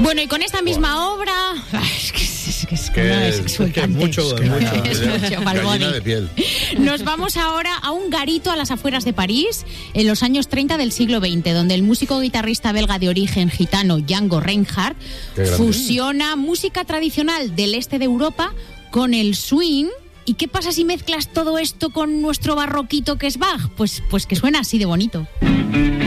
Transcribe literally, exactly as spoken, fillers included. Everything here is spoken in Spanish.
Bueno, y con esta misma obra... Ay, es que es, que es, que no es, es, que es mucho, es mucho. Es mucho para el body. De piel. Nos vamos ahora a un garito a las afueras de París, en los años treinta del siglo veinte, donde el músico guitarrista belga de origen gitano Django Reinhardt fusiona música tradicional del este de Europa con el swing. ¿Y qué pasa si mezclas todo esto con nuestro barroquito que es Bach? Pues, pues que suena así de bonito.